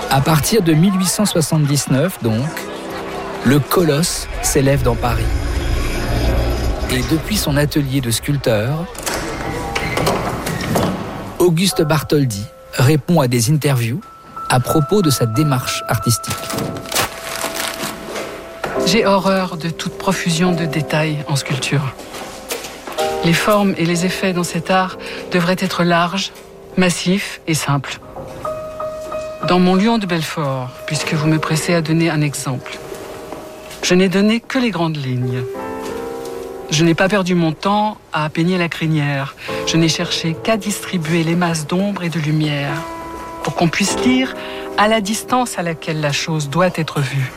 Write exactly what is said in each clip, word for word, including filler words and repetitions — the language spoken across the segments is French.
À partir de mille huit cent soixante-dix-neuf, donc, le colosse s'élève dans Paris. Et depuis son atelier de sculpteur, Auguste Bartholdi répond à des interviews à propos de sa démarche artistique. J'ai horreur de toute profusion de détails en sculpture. Les formes et les effets dans cet art devraient être larges, massifs et simples. Dans mon Lion de Belfort, puisque vous me pressez à donner un exemple, je n'ai donné que les grandes lignes. Je n'ai pas perdu mon temps à peigner la crinière. Je n'ai cherché qu'à distribuer les masses d'ombre et de lumière pour qu'on puisse lire à la distance à laquelle la chose doit être vue.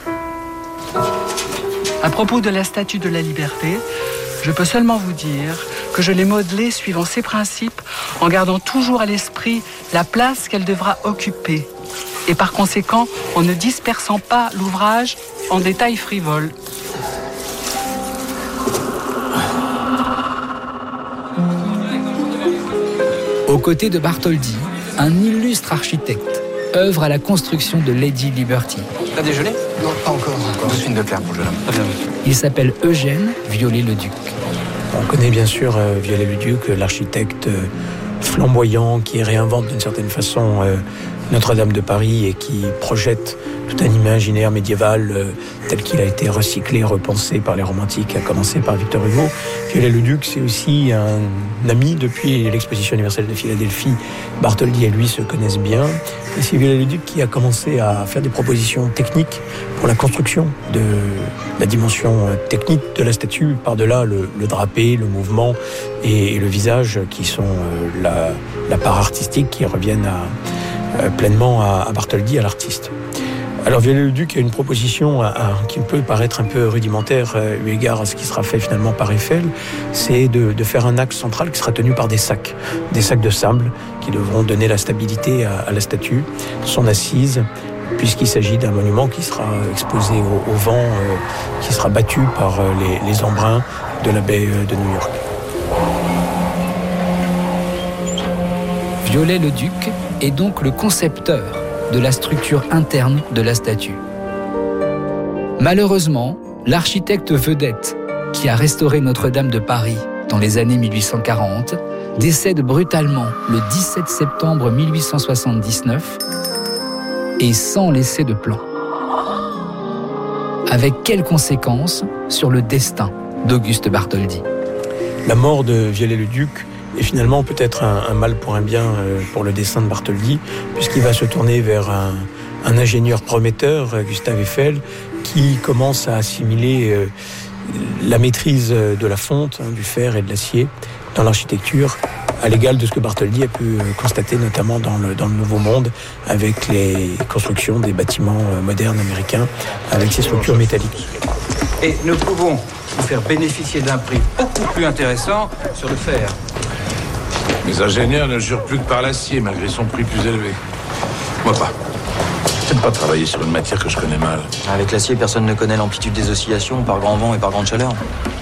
À propos de la Statue de la Liberté, je peux seulement vous dire que je l'ai modelée suivant ces principes en gardant toujours à l'esprit la place qu'elle devra occuper et par conséquent en ne dispersant pas l'ouvrage en détails frivoles. Aux côtés de Bartholdi, un illustre architecte œuvre à la construction de Lady Liberty. T'as déjeuné? Non, pas encore. encore. Douze fines de clair pour le jeune homme. Très bien. Il s'appelle Eugène Viollet-le-Duc. On connaît bien sûr euh, Viollet-le-Duc, l'architecte euh, flamboyant qui réinvente d'une certaine façon euh, Notre-Dame de Paris et qui projette tout un imaginaire médiéval euh, tel qu'il a été recyclé, repensé par les romantiques, à commencer par Victor Hugo. Viollet-le-Duc, c'est aussi un ami depuis l'exposition universelle de Philadelphie. Bartholdi et lui se connaissent bien. Et c'est Viollet-le-Duc qui a commencé à faire des propositions techniques pour la construction de la dimension technique de la statue, par-delà le, le drapé, le mouvement et, et le visage qui sont euh, la, la part artistique qui reviennent à, euh, pleinement à, à Bartholdi, à l'artiste. Alors Viollet-le-Duc a une proposition à, à, qui peut paraître un peu rudimentaire euh, eu égard à ce qui sera fait finalement par Eiffel, c'est de, de faire un axe central qui sera tenu par des sacs, des sacs de sable qui devront donner la stabilité à, à la statue, son assise, puisqu'il s'agit d'un monument qui sera exposé au, au vent, euh, qui sera battu par euh, les, les embruns de la baie de New York. Viollet-le-Duc est donc le concepteur de la structure interne de la statue. Malheureusement, l'architecte vedette qui a restauré Notre-Dame de Paris dans les années mille huit cent quarante décède brutalement le dix-sept septembre mille huit cent soixante-dix-neuf et sans laisser de plan. Avec quelles conséquences sur le destin d'Auguste Bartholdi? La mort de Viollet-le-Duc est finalement peut-être un, un mal pour un bien pour le dessin de Bartholdi, puisqu'il va se tourner vers un, un ingénieur prometteur, Gustave Eiffel, qui commence à assimiler euh, la maîtrise de la fonte, hein, du fer et de l'acier dans l'architecture, à l'égal de ce que Bartholdi a pu constater notamment dans le, dans le Nouveau Monde, avec les constructions des bâtiments modernes américains, avec ces structures métalliques. Et nous pouvons vous faire bénéficier d'un prix beaucoup plus intéressant sur le fer. Les ingénieurs ne jurent plus que par l'acier, malgré son prix plus élevé. Moi pas. J'aime pas travailler sur une matière que je connais mal. Avec l'acier, personne ne connaît l'amplitude des oscillations par grand vent et par grande chaleur.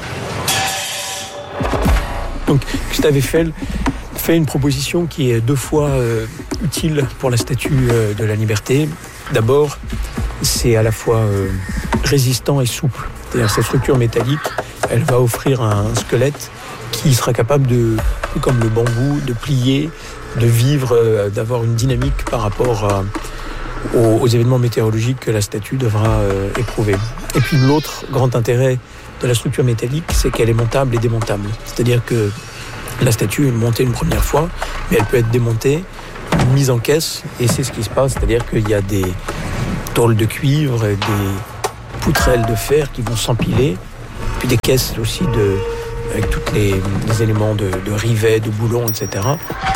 Donc, Gustave Eiffel fait une proposition qui est deux fois euh, utile pour la Statue euh, de la Liberté. D'abord, c'est à la fois euh, résistant et souple. C'est-à-dire cette structure métallique, elle va offrir un squelette qui sera capable de, comme le bambou, de plier, de vivre, euh, d'avoir une dynamique par rapport à, aux, aux événements météorologiques que la statue devra euh, éprouver. Et puis l'autre grand intérêt de la structure métallique, c'est qu'elle est montable et démontable. C'est-à-dire que la statue est montée une première fois, mais elle peut être démontée, mise en caisse, et c'est ce qui se passe. C'est-à-dire qu'il y a des tôles de cuivre, des poutrelles de fer qui vont s'empiler, puis des caisses aussi de... avec tous les, les éléments de, de rivets, de boulons, et cetera.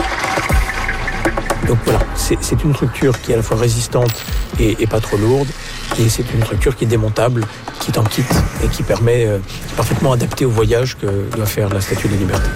Donc voilà, c'est, c'est une structure qui est à la fois résistante et, et pas trop lourde, et c'est une structure qui est démontable, qui est en kit, et qui permet, euh, parfaitement adapté au voyage que doit faire la Statue de la Liberté.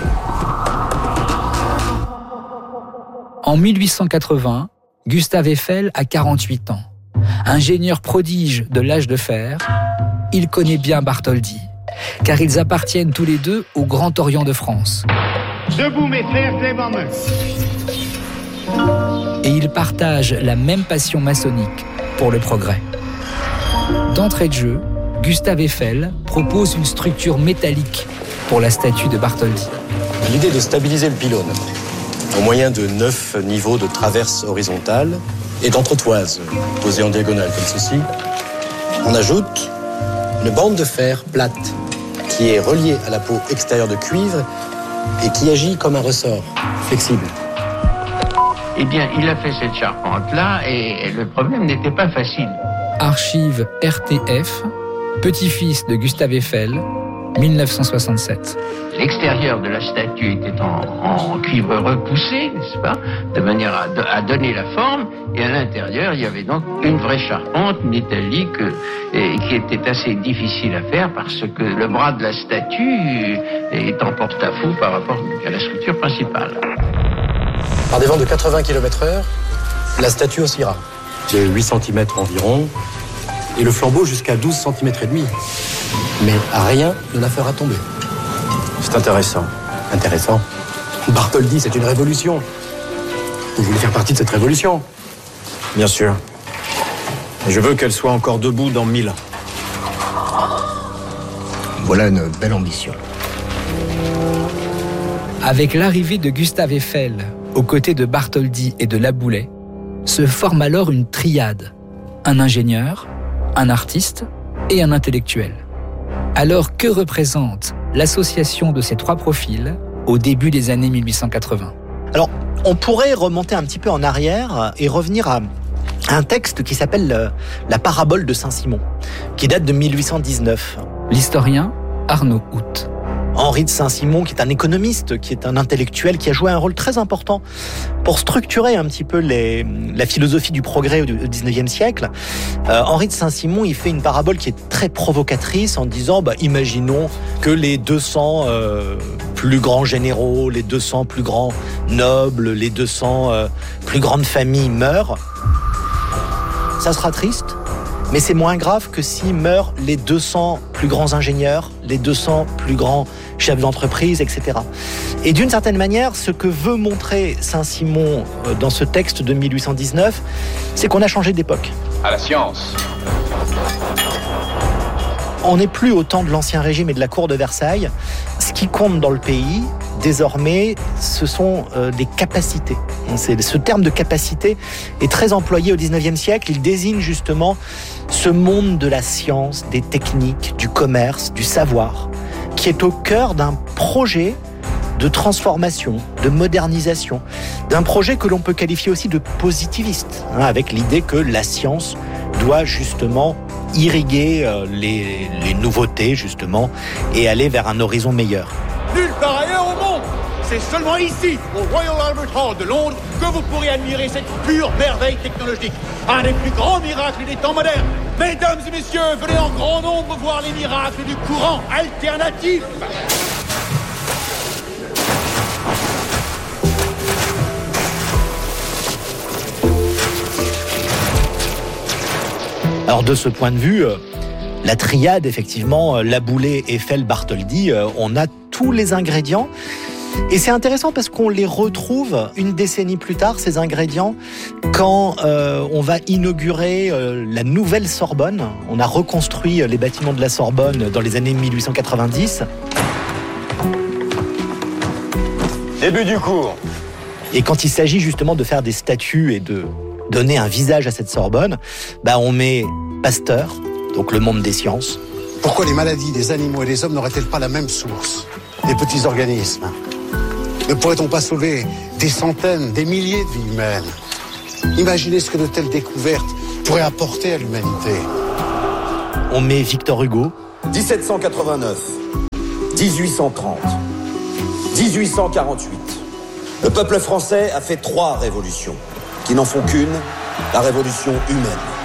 En mille huit cent quatre-vingts, Gustave Eiffel a quarante-huit ans. Ingénieur prodige de l'âge de fer, il connaît bien Bartholdi, car ils appartiennent tous les deux au Grand Orient de France. Debout mes frères, lève en main. Et ils partagent la même passion maçonnique pour le progrès. D'entrée de jeu, Gustave Eiffel propose une structure métallique pour la statue de Bartholdi. L'idée de stabiliser le pylône au moyen de neuf niveaux de traverse horizontale et d'entretoises posées en diagonale comme ceci. On ajoute une bande de fer plate qui est reliée à la peau extérieure de cuivre et qui agit comme un ressort flexible. Eh bien, il a fait cette charpente-là et le problème n'était pas facile. Archive R T F, petit-fils de Gustave Eiffel, dix-neuf cent soixante-sept. L'extérieur de la statue était en, en cuivre repoussé, n'est-ce pas, de manière à, à donner la forme, et à l'intérieur, il y avait donc une vraie charpente métallique et, qui était assez difficile à faire parce que le bras de la statue est en porte-à-faux par rapport à la structure principale. Par des vents de quatre-vingts kilomètres heure, la statue oscillera de huit centimètres environ, et le flambeau jusqu'à douze centimètres et demi. Mais rien ne la fera tomber. C'est intéressant. Intéressant. Bartholdi, c'est une révolution. Vous voulez faire partie de cette révolution? Bien sûr. Et je veux qu'elle soit encore debout dans mille ans. Voilà une belle ambition. Avec l'arrivée de Gustave Eiffel, aux côtés de Bartholdi et de Laboulaye, se forme alors une triade. Un ingénieur, un artiste et un intellectuel. Alors, que représente l'association de ces trois profils au début des années mille huit cent quatre-vingts? Alors, on pourrait remonter un petit peu en arrière et revenir à un texte qui s'appelle La parabole de Saint-Simon, qui date de mille huit cent dix-neuf. L'historien Arnaud Hout. Henri de Saint-Simon, qui est un économiste, qui est un intellectuel, qui a joué un rôle très important pour structurer un petit peu les, la philosophie du progrès au dix-neuvième siècle. Euh, Henri de Saint-Simon, il fait une parabole qui est très provocatrice en disant, bah, imaginons que les deux cents euh, plus grands généraux, les deux cents plus grands nobles, les deux cents euh, plus grandes familles meurent. Ça sera triste. Mais c'est moins grave que si meurent les deux cents plus grands ingénieurs, les deux cents plus grands chefs d'entreprise, et cetera. Et d'une certaine manière, ce que veut montrer Saint-Simon dans ce texte de mille huit cent dix-neuf, c'est qu'on a changé d'époque. À la science. On n'est plus au temps de l'Ancien Régime et de la cour de Versailles. Ce qui compte dans le pays, désormais, ce sont euh, des capacités. C'est, ce terme de capacité est très employé au dix-neuvième siècle. Il désigne justement ce monde de la science, des techniques, du commerce, du savoir, qui est au cœur d'un projet de transformation, de modernisation, d'un projet que l'on peut qualifier aussi de positiviste, hein, avec l'idée que la science doit justement irriguer euh, les, les nouveautés, justement, et aller vers un horizon meilleur. Nulle part ailleurs au monde. C'est seulement ici, au Royal Albert Hall de Londres, que vous pourrez admirer cette pure merveille technologique. Un des plus grands miracles des temps modernes. Mesdames et messieurs, venez en grand nombre voir les miracles du courant alternatif. Alors de ce point de vue, euh, la triade, effectivement, Laboulaye, Eiffel, Bartholdi, euh, on a tous les ingrédients. Et c'est intéressant parce qu'on les retrouve une décennie plus tard, ces ingrédients, quand euh, on va inaugurer euh, la nouvelle Sorbonne. On a reconstruit les bâtiments de la Sorbonne dans les années mille huit cent quatre-vingt-dix. Début du cours. Et quand il s'agit justement de faire des statues et de donner un visage à cette Sorbonne, bah on met Pasteur, donc le monde des sciences. Pourquoi les maladies des animaux et des hommes n'auraient-elles pas la même source? Des petits organismes. Ne pourrait-on pas sauver des centaines, des milliers de vies humaines? Imaginez ce que de telles découvertes pourraient apporter à l'humanité. On met Victor Hugo. dix-sept cent quatre-vingt-neuf, dix-huit cent trente, dix-huit cent quarante-huit. Le peuple français a fait trois révolutions, qui n'en font qu'une, la révolution humaine.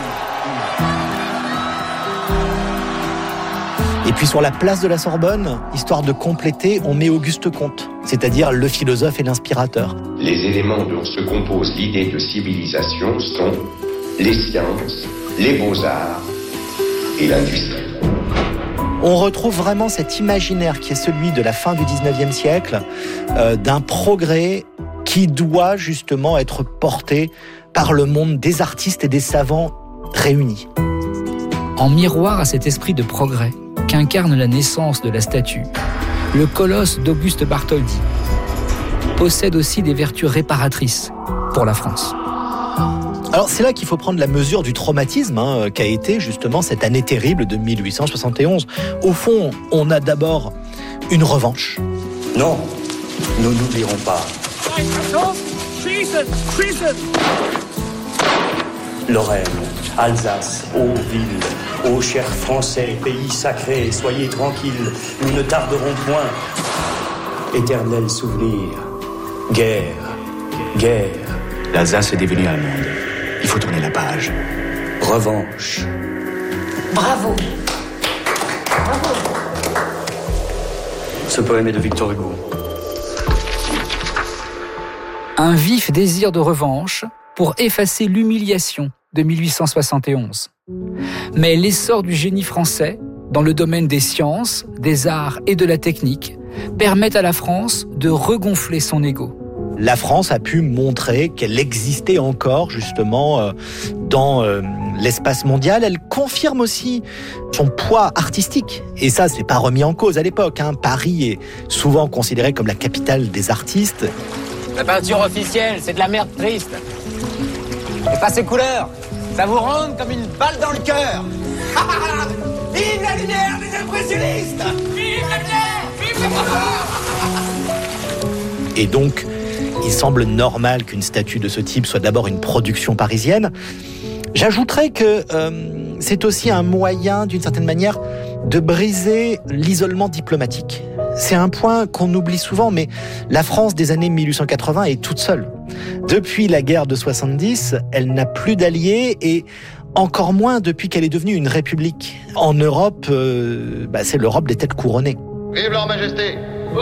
Et puis sur la place de la Sorbonne, histoire de compléter, on met Auguste Comte, c'est-à-dire le philosophe et l'inspirateur. Les éléments dont se compose l'idée de civilisation sont les sciences, les beaux-arts et l'industrie. On retrouve vraiment cet imaginaire qui est celui de la fin du dix-neuvième siècle, euh, d'un progrès qui doit justement être porté par le monde des artistes et des savants réunis. En miroir à cet esprit de progrès qu'incarne la naissance de la statue, le colosse d'Auguste Bartholdi possède aussi des vertus réparatrices pour la France. Alors c'est là qu'il faut prendre la mesure du traumatisme hein, qu'a été justement cette année terrible de mille huit cent soixante et onze. Au fond, on a d'abord une revanche. Non, nous n'oublierons pas. Lorraine, Alsace, ô ville, ô chers Français, pays sacrés, soyez tranquilles, nous ne tarderons point. Éternel souvenir, guerre, guerre. L'Alsace est devenue allemande. Il faut tourner la page. Revanche. Bravo. Bravo. Ce poème est de Victor Hugo. Un vif désir de revanche pour effacer l'humiliation de mille huit cent soixante et onze. Mais l'essor du génie français, dans le domaine des sciences, des arts et de la technique, permet à la France de regonfler son ego. La France a pu montrer qu'elle existait encore justement euh, dans euh, l'espace mondial. Elle confirme aussi son poids artistique. Et ça, c'est pas remis en cause à l'époque. Hein. Paris est souvent considéré comme la capitale des artistes. La peinture officielle, c'est de la merde triste. Et pas ces couleurs, ça vous rentre comme une balle dans le cœur. Vive la lumière des impressionnistes! Vive la lumière! Vive la lumière! Et donc, il semble normal qu'une statue de ce type soit d'abord une production parisienne. J'ajouterais que euh, c'est aussi un moyen, d'une certaine manière, de briser l'isolement diplomatique. C'est un point qu'on oublie souvent, mais la France des années mille huit cent quatre-vingts est toute seule. Depuis la guerre de soixante-dix, elle n'a plus d'alliés et encore moins depuis qu'elle est devenue une république. En Europe, euh, bah, c'est l'Europe des têtes couronnées. Vive leur majesté!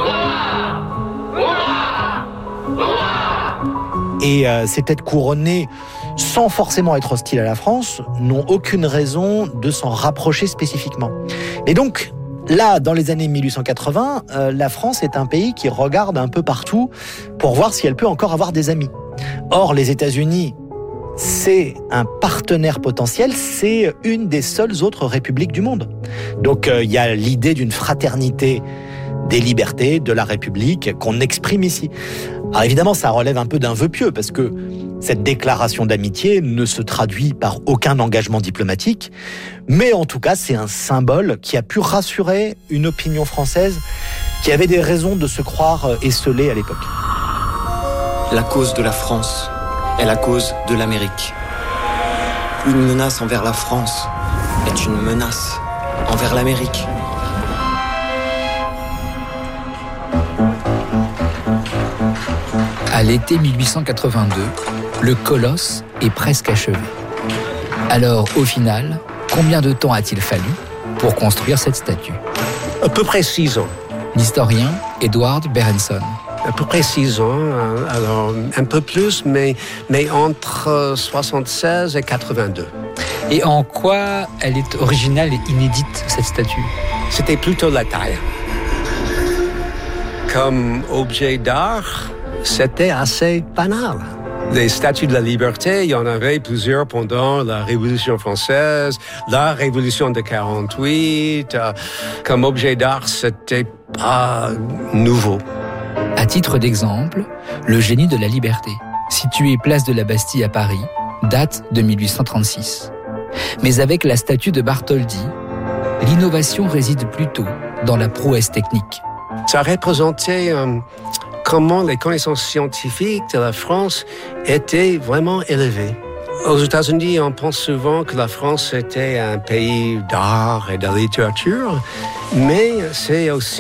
Et euh, ces têtes couronnées, sans forcément être hostiles à la France, n'ont aucune raison de s'en rapprocher spécifiquement. Et donc, là, dans les années mille huit cent quatre-vingts, euh, la France est un pays qui regarde un peu partout pour voir si elle peut encore avoir des amis. Or, les États-Unis, c'est un partenaire potentiel, c'est une des seules autres républiques du monde. Donc, il euh, y a l'idée d'une fraternité des libertés, de la République, qu'on exprime ici. Alors évidemment, ça relève un peu d'un vœu pieux, parce que cette déclaration d'amitié ne se traduit par aucun engagement diplomatique, mais en tout cas, c'est un symbole qui a pu rassurer une opinion française qui avait des raisons de se croire esseulée à l'époque. La cause de la France est la cause de l'Amérique. Une menace envers la France est une menace envers l'Amérique. À l'été mille huit cent quatre-vingt-deux, le colosse est presque achevé. Alors, au final, combien de temps a-t-il fallu pour construire cette statue? À peu près six ans. L'historien Edward Berenson. À peu près six ans, alors un peu plus, mais, mais entre soixante-seize et quatre-vingt-deux. Et en quoi elle est originale et inédite, cette statue? C'était plutôt la taille. Comme objet d'art, c'était assez banal. Les statues de la liberté, il y en avait plusieurs pendant la Révolution française, la Révolution de quarante-huit. Euh, comme objet d'art, c'était pas nouveau. À titre d'exemple, le génie de la liberté, situé place de la Bastille à Paris, date de mille huit cent trente-six. Mais avec la statue de Bartholdi, l'innovation réside plutôt dans la prouesse technique. Ça représentait euh, comment les connaissances scientifiques de la France étaient vraiment élevées. Aux États-Unis, on pense souvent que la France était un pays d'art et de littérature, mais c'est aussi